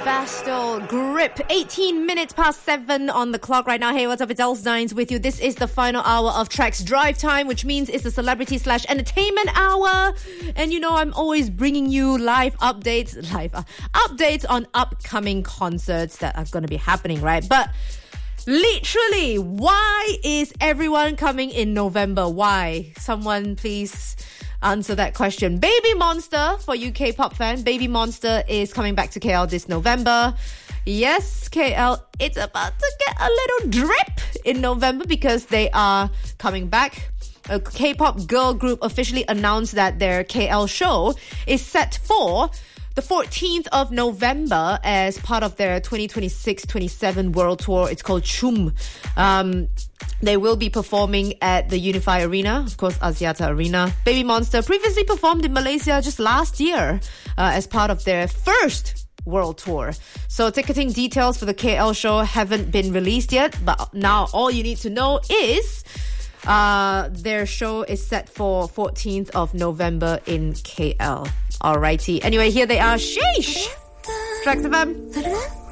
Bastille Grip. 18 minutes past 7 on the clock right now. Hey, what's up? It's Els Dines with you. This is the final hour of Track's Drive Time, which means it's the celebrity / entertainment hour. And you know, I'm always bringing you live updates on upcoming concerts that are going to be happening, right? But literally, why is everyone coming in November? Why? Someone please answer that question. Baby Monster, for you K-pop fan, Baby Monster is coming back to KL this November. Yes, KL, it's about to get a little drip in November because they are coming back. A K-pop girl group officially announced that their KL show is set for the 14th of November as part of their 2026-27 World Tour. It's called Chum. They will be performing at the Unify Arena, of course, Axiata Arena. Baby Monster previously performed in Malaysia just last year as part of their first World Tour. So ticketing details for the KL show haven't been released yet, but now all you need to know is their show is set for 14th of November in KL. Alrighty. Anyway, here they are. Sheesh! Tracks FM.